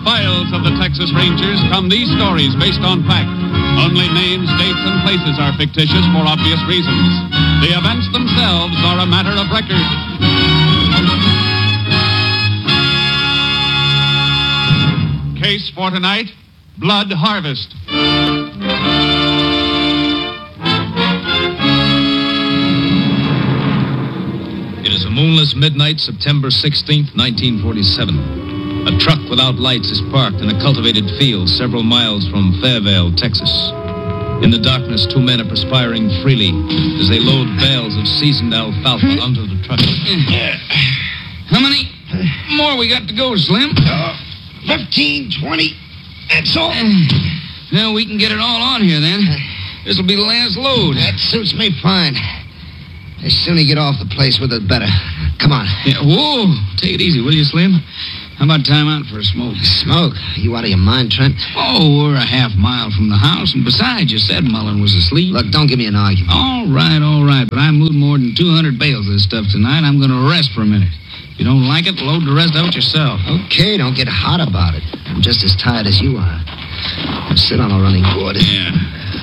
Files of the Texas Rangers come these stories based on fact. Only names, dates, and places are fictitious for obvious reasons. The events themselves are a matter of record. Case for tonight, Blood Harvest. It is a moonless midnight, September 16th, 1947. A truck without lights is parked in a cultivated field several miles from Fairvale, Texas. In the darkness, two men are perspiring freely as they load bales of seasoned alfalfa onto the truck. How many more we got to go, Slim? 15, 20. That's all. Well, we can get it all on here, then. This'll be the last load. That suits me fine. The sooner you get off the place with it, better. Come on. Yeah, whoa. Take it easy, will you, Slim? How about time out for a smoke? Smoke? You out of your mind, Trent? Oh, we're a half mile from the house, and besides, you said Mullen was asleep. Look, don't give me an argument. All right, but I moved more than 200 bales of this stuff tonight. I'm going to rest for a minute. If you don't like it, load the rest of it yourself. Okay, don't get hot about it. I'm just as tired as you are. Sit on a running board. Yeah.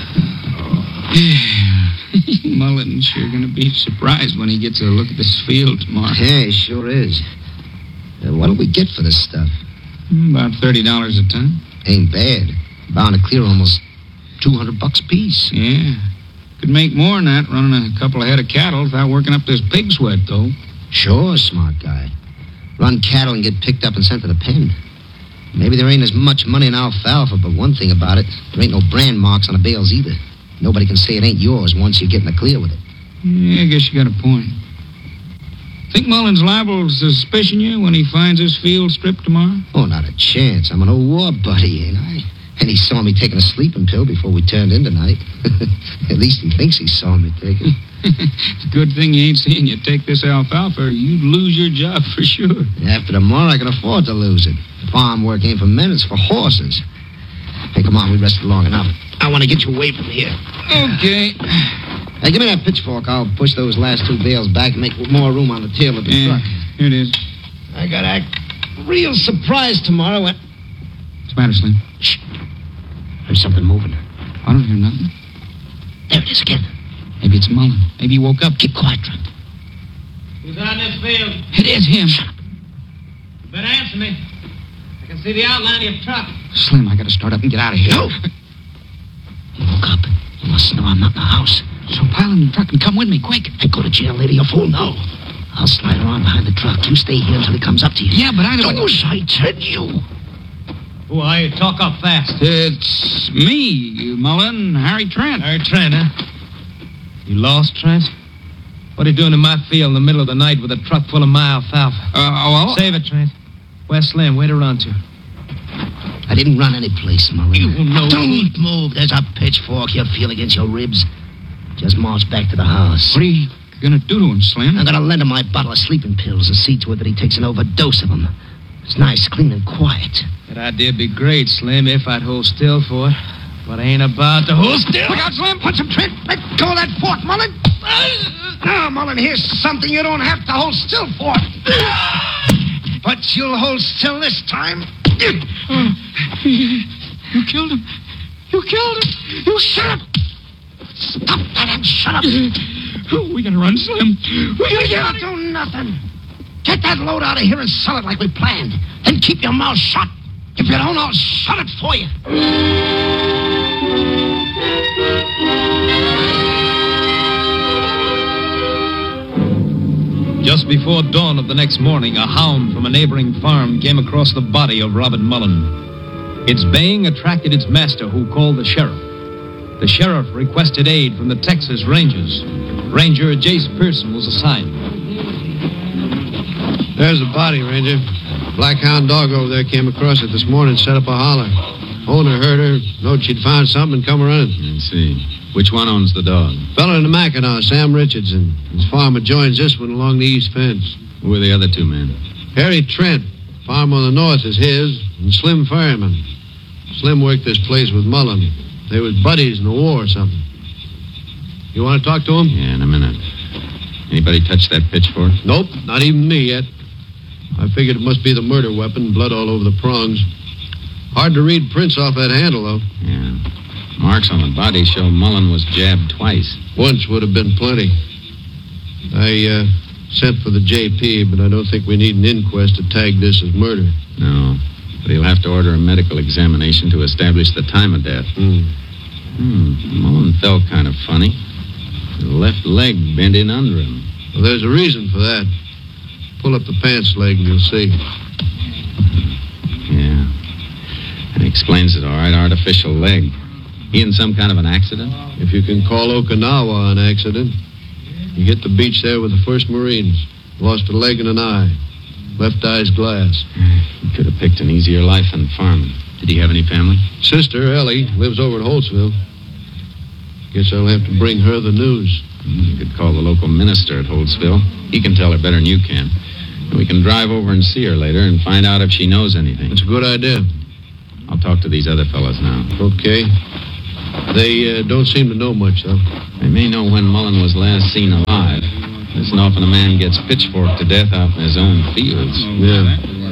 Mullen's sure going to be surprised when he gets a look at this field tomorrow. Yeah, he sure is. What do we get for this stuff? About $30 a ton. Ain't bad. Bound to clear almost $200 a piece. Yeah. Could make more than that running a couple of head of cattle without working up this pig sweat, though. Sure, smart guy. Run cattle and get picked up and sent to the pen. Maybe there ain't as much money in alfalfa, but one thing about it, there ain't no brand marks on the bales either. Nobody can say it ain't yours once you get in the clear with it. Yeah, I guess you got a point. Think Mullen's liable to suspicion you when he finds his field stripped tomorrow? Oh, not a chance. I'm an old war buddy, ain't I? And he saw me taking a sleeping pill before we turned in tonight. At least he thinks he saw me take it. It's a good thing he ain't seen you take this alfalfa, or you'd lose your job for sure. After tomorrow, I can afford to lose it. Farm work ain't for men, it's for horses. Hey, come on, we rested long enough. I want to get you away from here. Okay. Hey, give me that pitchfork. I'll push those last two bales back and make more room on the tail of the truck. Here it is. I got a real surprise tomorrow. What's the matter, Slim? Shh. There's something moving. I don't hear nothing. There it is again. Maybe it's Mullen. Maybe he woke up. Keep quiet, Trent. Who's out in this field? It is him. You better answer me. I can see the outline of your truck. Slim, I got to start up and get out of here. No. He woke up. He must know I'm not in the house. So pile in the truck and come with me, quick. Hey, go to jail, lady, you fool. No. I'll slide around behind the truck. You stay here until he comes up to you. Yeah, but I don't... I tell you. Who are you? Talk up fast. It's me, Mullen, Harry Trent. Harry Trent, huh? You lost, Trent? What are you doing in my field in the middle of the night with a truck full of my alfalfa? Well... Save it, Trent. Where's Slim? Where'd he run to? I didn't run any place, Mullen. You know... Don't move. There's a pitchfork you'll feel against your ribs. Just march back to the house. What are you going to do to him, Slim? I'm going to lend him my bottle of sleeping pills and see to it that he takes an overdose of them. It's nice, clean, and quiet. That idea'd be great, Slim, if I'd hold still for it. But I ain't about to hold still. Look out, Slim. Punch him, Trent. Let go of that fork, Mullen. Now, Mullen, here's something you don't have to hold still for. But you'll hold still this time. You killed him. You killed him. You shut up. Stop that and shut up. We gotta run, Slim. We gotta get out of here. Do nothing. Get that load out of here and sell it like we planned. Then keep your mouth shut. If you don't, I'll shut it for you. Just before dawn of the next morning, a hound from a neighboring farm came across the body of Robert Mullen. Its baying attracted its master, who called the sheriff. The sheriff requested aid from the Texas Rangers. Ranger Jace Pearson was assigned. There's the body, Ranger. Black hound dog over there came across it this morning and set up a holler. Owner heard her, knowed she'd found something, and come running. I see. Which one owns the dog? Fella in the Mackinac, Sam Richardson. His farmer joins this one along the east fence. Who are the other two men? Harry Trent. Farm on the north is his, and Slim Ferryman. Slim worked this place with Mullen. They was buddies in the war or something. You want to talk to him? Yeah, in a minute. Anybody touch that pitchfork? Nope, not even me yet. I figured it must be the murder weapon, blood all over the prongs. Hard to read prints off that handle, though. Yeah. Marks on the body show Mullen was jabbed twice. Once would have been plenty. I sent for the JP, but I don't think we need an inquest to tag this as murder. No. But he'll have to order a medical examination to establish the time of death. Mullen felt kind of funny. The left leg bent in under him. Well, there's a reason for that. Pull up the pants leg and you'll see. Yeah. That explains it all right. Artificial leg. He in some kind of an accident? If you can call Okinawa an accident. He hit the beach there with the 1st Marines. Lost a leg and an eye. Left eye's glass. He could have picked an easier life than farming. Did he have any family? Sister, Ellie, lives over at Holtzville. Guess I'll have to bring her the news. You could call the local minister at Holtzville. He can tell her better than you can. We can drive over and see her later and find out if she knows anything. That's a good idea. I'll talk to these other fellows now. Okay. They don't seem to know much, though. They may know when Mullen was last seen alive. Isn't often a man gets pitchforked to death out in his own fields. Yeah.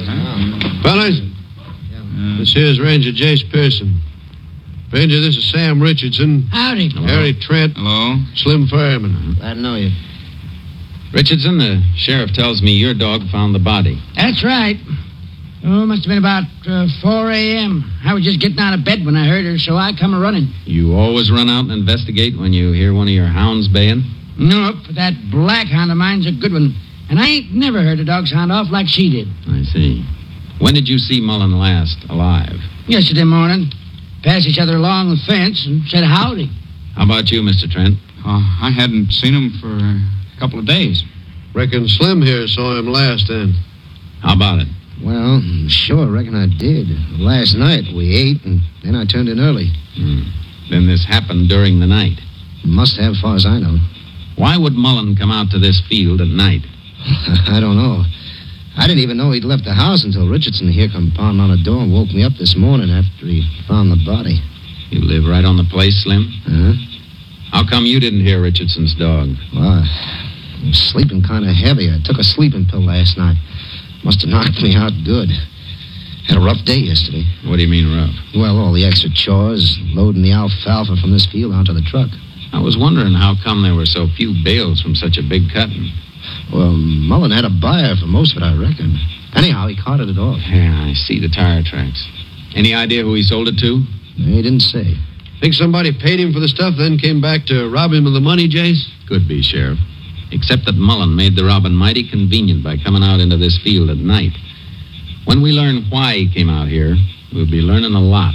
Fellas, this here's Ranger Jace Pearson. Ranger, this is Sam Richardson. Howdy. Harry Trent. Hello. Slim Fireman. Glad to know you. Richardson, the sheriff tells me your dog found the body. That's right. Oh, must have been about 4 a.m. I was just getting out of bed when I heard her, so I come a-running. You always run out and investigate when you hear one of your hounds baying? Nope, but that black hound of mine's a good one. And I ain't never heard a dog sound off like she did. I see. When did you see Mullen last alive? Yesterday morning. Passed each other along the fence and said howdy. How about you, Mr. Trent? I hadn't seen him for a couple of days. Reckon Slim here saw him last, then. How about it? Well, sure, reckon I did. Last night we ate, and then I turned in early. Then this happened during the night. Must have, far as I know. Why would Mullen come out to this field at night? I don't know. I didn't even know he'd left the house until Richardson here come pounding on the door and woke me up this morning after he found the body. You live right on the place, Slim? Huh? How come you didn't hear Richardson's dog? Well, I was sleeping kind of heavy. I took a sleeping pill last night. Must have knocked me out good. Had a rough day yesterday. What do you mean rough? Well, all the extra chores, loading the alfalfa from this field onto the truck. I was wondering how come there were so few bales from such a big cutting. Well, Mullen had a buyer for most of it, I reckon. Anyhow, he carted it off. Yeah, I see the tire tracks. Any idea who he sold it to? He didn't say. Think somebody paid him for the stuff, then came back to rob him of the money, Jace? Could be, Sheriff. Except that Mullen made the robbing mighty convenient by coming out into this field at night. When we learn why he came out here, we'll be learning a lot.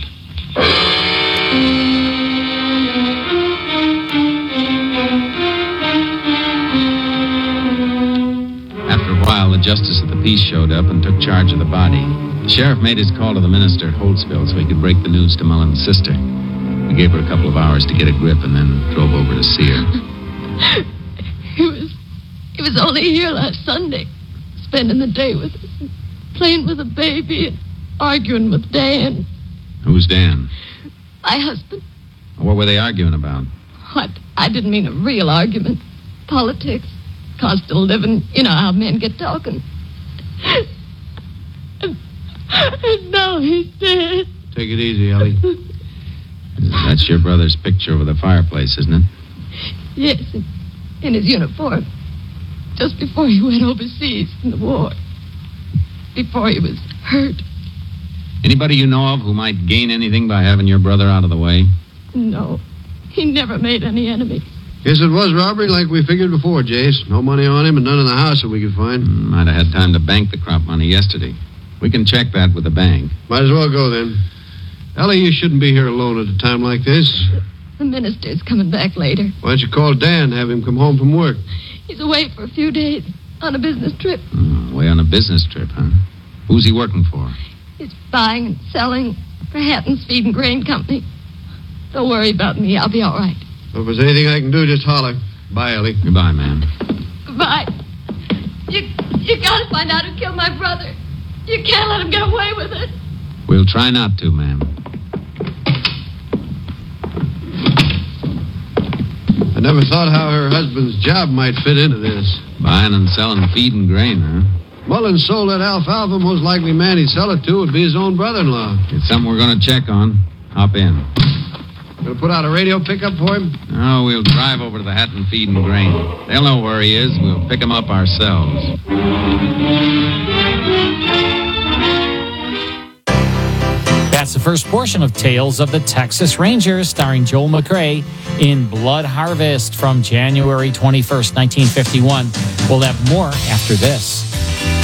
After a while, the justice of the peace showed up and took charge of the body. The sheriff made his call to the minister at Holtzville so he could break the news to Mullen's sister. We gave her a couple of hours to get a grip and then drove over to see her. He was only here last Sunday, spending the day with us, and playing with a baby and arguing with Dan. Who's Dan? My husband. What were they arguing about? What? I didn't mean a real argument. Politics. Cost of living. You know how men get talking. And now he's dead. Take it easy, Ellie. That's your brother's picture over the fireplace, isn't it? Yes, in his uniform. Just before he went overseas in the war. Before he was hurt. Anybody you know of who might gain anything by having your brother out of the way? No. He never made any enemies. Guess it was robbery like we figured before, Jace. No money on him and none in the house that we could find. Might have had time to bank the crop money yesterday. We can check that with the bank. Might as well go, then. Ellie, you shouldn't be here alone at a time like this. The minister's coming back later. Why don't you call Dan, have him come home from work? He's away for a few days on a business trip. Away on a business trip, huh? Who's he working for? He's buying and selling for Hatton's Feed and Grain Company. Don't worry about me. I'll be all right. Well, if there's anything I can do, just holler. Bye, Ellie. Goodbye, ma'am. Goodbye. You gotta find out who killed my brother. You can't let him get away with it. We'll try not to, ma'am. I never thought how her husband's job might fit into this. Buying and selling feed and grain, huh? Mullins sold that alfalfa, most likely man he'd sell it to would be his own brother-in-law. It's something we're going to check on. Hop in. Gonna put out a radio pickup for him? Oh, we'll drive over to the Hatton Feed and Grain. They'll know where he is. We'll pick him up ourselves. That's the first portion of Tales of the Texas Rangers, starring Joel McCrea in Blood Harvest from January 21st, 1951. We'll have more after this.